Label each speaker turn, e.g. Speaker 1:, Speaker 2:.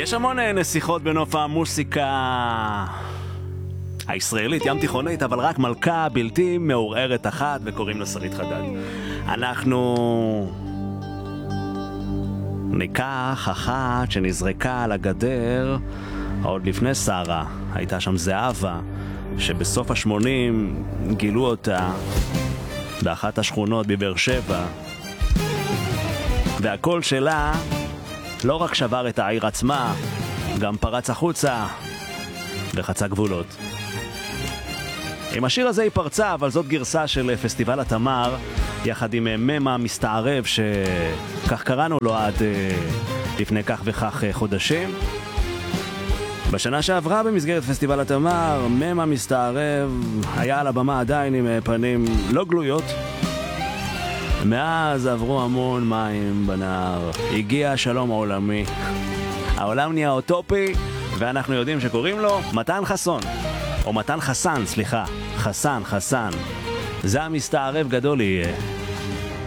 Speaker 1: יש המון נסיכות בנוף המוסיקה הישראלית, ים תיכונית, אבל רק מלכה בלתי מעורערת אחת, וקוראים לה שרית חדד. אנחנו ניקח אחת שנזרקה על הגדר עוד לפני שרה. הייתה שם זהבה, שבסוף ה-80 גילו אותה באחת השכונות בבאר שבע, והקול שלה לא רק שבר את העיר עצמה, גם פרץ החוצה וחצה גבולות. עם השיר הזה היא פרצה, אבל זאת גרסה של פסטיבל התמר, יחד עם ממה מסתערב, שכך קראנו לו עד לפני כך וכך חודשים. בשנה שעברה במסגרת פסטיבל התמר, ממה מסתערב היה על הבמה עדיין עם פנים לא גלויות. מאז עברו המון מים בנהר, הגיע השלום העולמי, העולם נהיה אוטופי, ואנחנו יודעים שקוראים לו מתן חסון, או מתן חסן, סליחה, חסן, זה המסתערב גדול יהיה.